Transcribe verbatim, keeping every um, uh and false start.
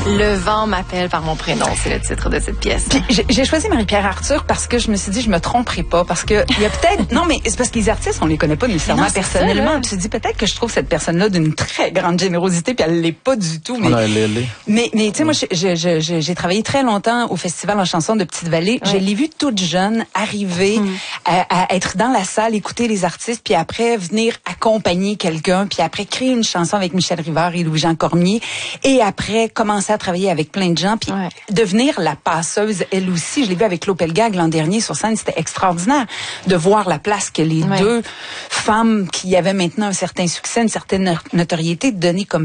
Le vent m'appelle par mon prénom, c'est le titre de cette pièce. Puis j'ai, j'ai choisi Marie-Pierre Arthur parce que je me suis dit, je me tromperai pas. Parce que il y a peut-être... non, mais c'est parce que les artistes, on les connaît pas nécessairement non, personnellement. Ça, puis je me dis, peut-être que je trouve cette personne-là d'une très grande générosité, puis elle l'est pas du tout. Mais, non, elle l'est. mais, mais tu sais, moi, je, je, je, j'ai travaillé très longtemps au Festival en chanson de Petite-Vallée. Ouais. Je l'ai vue toute jeune arriver mm. à, à être dans la salle, écouter les artistes, puis après venir accompagner quelqu'un, puis après créer une chanson avec Michel Rivard et Louis-Jean Cormier, et après commencer à travailler avec plein de gens, puis ouais. devenir la passeuse, elle aussi. Je l'ai vu avec Claude Pelgag l'an dernier sur scène, c'était extraordinaire de voir la place que les ouais. deux femmes qui avaient maintenant un certain succès, une certaine notoriété, donnaient comme